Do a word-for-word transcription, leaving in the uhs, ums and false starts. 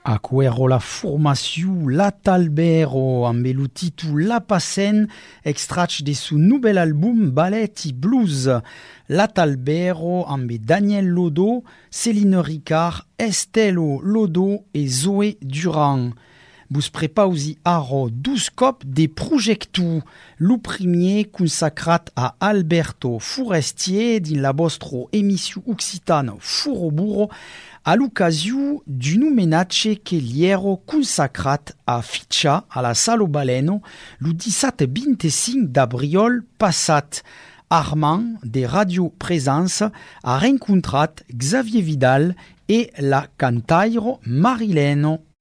Aquero la formació La Talbero amb el títol La Passen, extrat de su nouvel album Ballet i Blues. La Talbero amb Daniel Lodo, Céline Ricard, Estelle Lodo et Zoé Durand. Vos prepausi aro douze cop de projectu. Lo premier consacrat a Alberto Forestier din la vostra emissió occitana Furoburo a l'occasiu d'un homenatge que li ero consacrat a Fitxa a la Salo Baleno lo disset vint-i-cinc d'abril passat. Armand de Radio Présence a rencontrat Xavier Vidal et la cantaire Marilène